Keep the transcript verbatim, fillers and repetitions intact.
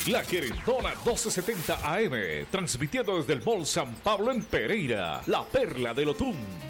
La Querendona doce setenta A M, transmitiendo desde el Mall San Pablo en Pereira, la perla del Otún.